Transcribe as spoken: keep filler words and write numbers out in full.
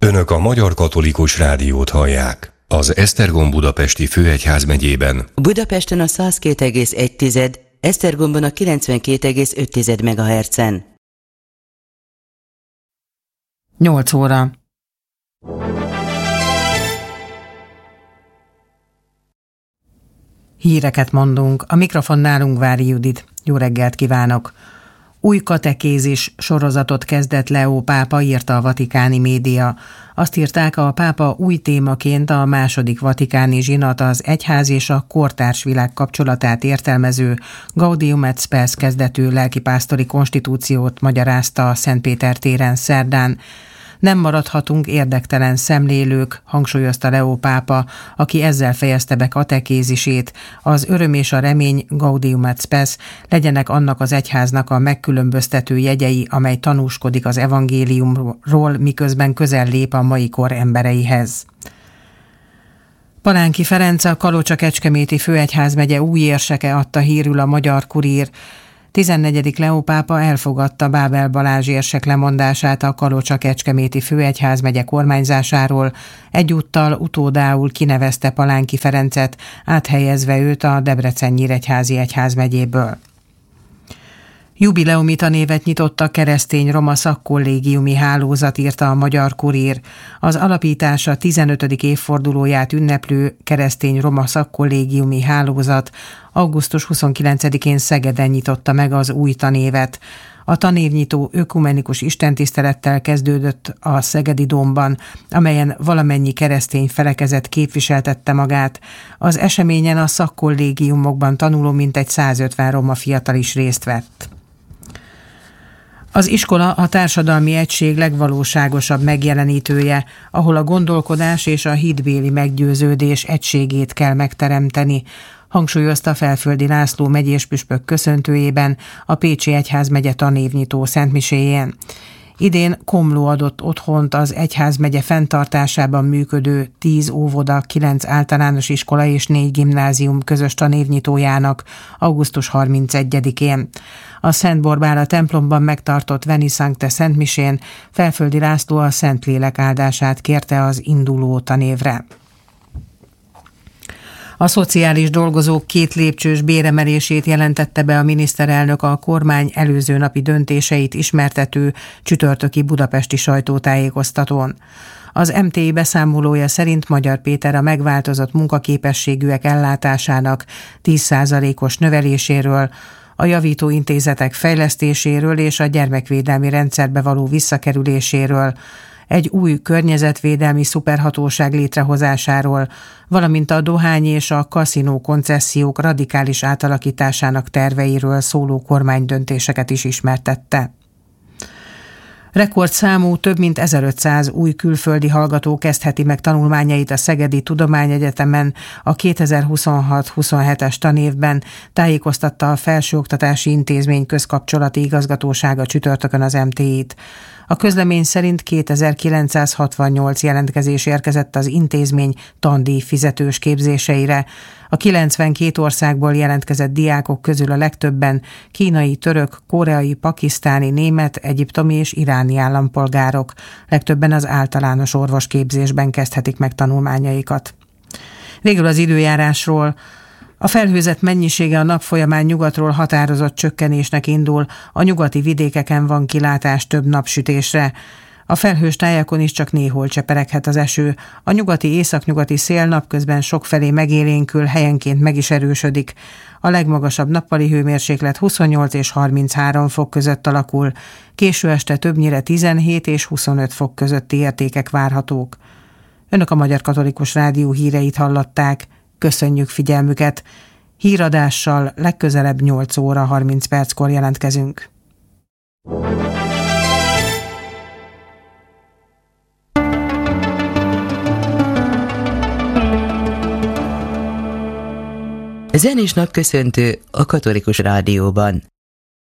Önök a Magyar Katolikus Rádiót hallják. Az Esztergom Budapesti Főegyházmegyében. Budapesten a száz két egész egy, Esztergomban a kilencvenkét egész öt megahertzen. nyolc óra. Híreket mondunk. A mikrofonnál Ungvári Judit. Jó reggelt kívánok! Új katekézis sorozatot kezdett Leó pápa, írta a vatikáni média. Azt írták, a pápa új témaként a második vatikáni zsinat az egyház és a kortárs világ kapcsolatát értelmező Gaudium et Spes kezdetű lelkipásztori konstitúciót magyarázta a Szentpéter téren szerdán. Nem maradhatunk érdektelen szemlélők, hangsúlyozta Leó pápa, aki ezzel fejezte be katekézisét. Az öröm és a remény, Gaudium et Spes, legyenek annak az egyháznak a megkülönböztető jegyei, amely tanúskodik az evangéliumról, miközben közel lép a mai kor embereihez. Palánki Ferenc, a Kalocsa-Kecskeméti Főegyházmegye új érseke, adta hírül a Magyar Kurír. tizennegyedik Leó pápa elfogadta Bábel Balázs érsek lemondását a Kalocsa-Kecskeméti Főegyházmegye kormányzásáról, egyúttal utódául kinevezte Palánki Ferencet, áthelyezve őt a Debrecen-Nyíregyházi egyházmegyéből. Jubileumi tanévet nyitott a keresztény-roma szakkollégiumi hálózat, írta a Magyar Kurír. Az alapítása tizenötödik évfordulóját ünneplő keresztény-roma szakkollégiumi hálózat augusztus huszonkilencedikén Szegeden nyitotta meg az új tanévet. A tanévnyitó ökumenikus istentisztelettel kezdődött a Szegedi Dómban, amelyen valamennyi keresztény felekezet képviseltette magát. Az eseményen a szakkollégiumokban tanuló mintegy százötven roma fiatal is részt vett. Az iskola a társadalmi egység legvalóságosabb megjelenítője, ahol a gondolkodás és a hitbéli meggyőződés egységét kell megteremteni, hangsúlyozta Felföldi László megyéspüspök köszöntőjében a Pécsi Egyházmegye tanévnyitó szentmiséjén. Idén Komló adott otthont az egyházmegye fenntartásában működő tíz óvoda, kilenc általános iskola és négy gimnázium közös tanévnyitójának augusztus harmincegyedikén. A Szent Borbála templomban megtartott Veni Sancte szentmisén Felföldi László a Szentlélek áldását kérte az induló tanévre. A szociális dolgozók két lépcsős béremelését jelentette be a miniszterelnök a kormány előző napi döntéseit ismertető csütörtöki budapesti sajtótájékoztatón. Az em té i beszámolója szerint Magyar Péter a megváltozott munkaképességűek ellátásának tíz százalékos növeléséről, a javító intézetek fejlesztéséről és a gyermekvédelmi rendszerbe való visszakerüléséről, egy új környezetvédelmi szuperhatóság létrehozásáról, valamint a dohány és a kaszinó koncesziók radikális átalakításának terveiről szóló kormánydöntéseket is ismertette. Rekordszámú, több mint ezerötszáz új külföldi hallgató kezdheti meg tanulmányait a Szegedi Tudományegyetemen a kétezer-huszonhat-huszonhetes tanévben, tájékoztatta a Felsőoktatási Intézmény Közkapcsolati Igazgatósága csütörtökön az em té i-t. A közlemény szerint kétezer-kilencszázhatvannyolc jelentkezés érkezett az intézmény tandíj fizetős képzéseire. A kilencvenkét országból jelentkezett diákok közül a legtöbben kínai, török, koreai, pakisztáni, német, egyiptomi és iráni állampolgárok. Legtöbben az általános orvosképzésben kezdhetik meg tanulmányaikat. Végül az időjárásról. A felhőzet mennyisége a nap folyamán nyugatról határozott csökkenésnek indul, a nyugati vidékeken van kilátás több napsütésre. A felhős tájakon is csak néhol csepereghet az eső. A nyugati északnyugati szél napközben sokfelé megélénkül, helyenként meg is erősödik. A legmagasabb nappali hőmérséklet huszonnyolc és harminchárom fok között alakul, késő este többnyire tizenhét és huszonöt fok közötti értékek várhatók. Önök a Magyar Katolikus Rádió híreit hallották. Köszönjük figyelmüket! Híradással legközelebb nyolc óra harminc perckor jelentkezünk. Zenés napköszöntő a Katolikus Rádióban.